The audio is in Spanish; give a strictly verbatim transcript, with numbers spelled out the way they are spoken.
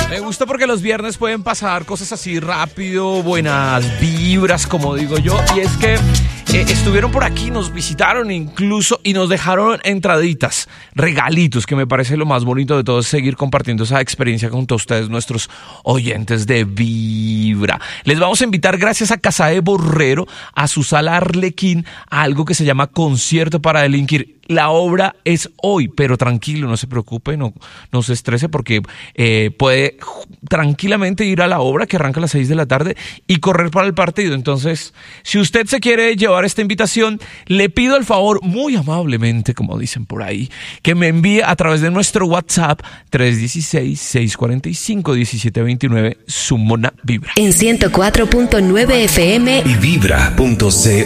Me gusta porque los viernes pueden pasar cosas así rápido, buenas vibras, como digo yo. Y es que eh, estuvieron por aquí, nos visitaron incluso y nos dejaron entraditas, regalitos, que me parece lo más bonito de todo es seguir compartiendo esa experiencia con todos ustedes, nuestros oyentes de Vibra. Les vamos a invitar, gracias a Casa de Borrero, a su sala Arlequín, a algo que se llama Concierto para Delinquir. La obra es hoy, pero tranquilo, no se preocupe, no, no se estrese porque eh, puede tranquilamente ir a la obra que arranca a las seis de la tarde y correr para el partido. Entonces, si usted se quiere llevar esta invitación, le pido el favor muy amablemente, como dicen por ahí, que me envíe a través de nuestro WhatsApp tres uno seis, seis cuatro cinco, uno siete dos nueve su Mona Vibra. En ciento cuatro punto nueve F M y vibra punto co.